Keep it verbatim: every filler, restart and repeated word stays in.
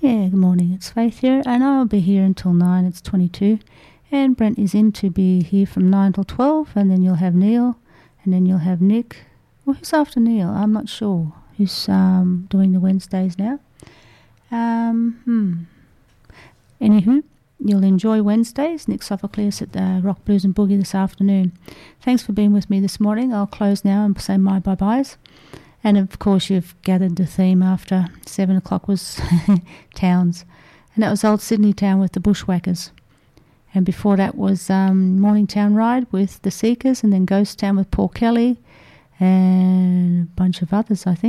Yeah, good morning. It's Faith here, and I'll be here until nine. It's twenty-two. And Brent is in to be here from nine till twelve, and then you'll have Neil, and then you'll have Nick. Well, who's after Neil? I'm not sure who's um, doing the Wednesdays now. Um, hmm. Anywho, you'll enjoy Wednesdays. Nick Sophocles at the Rock, Blues and Boogie this afternoon. Thanks for being with me this morning. I'll close now and say my bye-byes. And of course you've gathered the theme after seven o'clock was Towns. And that was Old Sydney Town with the Bushwhackers. And before that was um, Morning Town Ride with the Seekers, and then Ghost Town with Paul Kelly and a bunch of others, I think.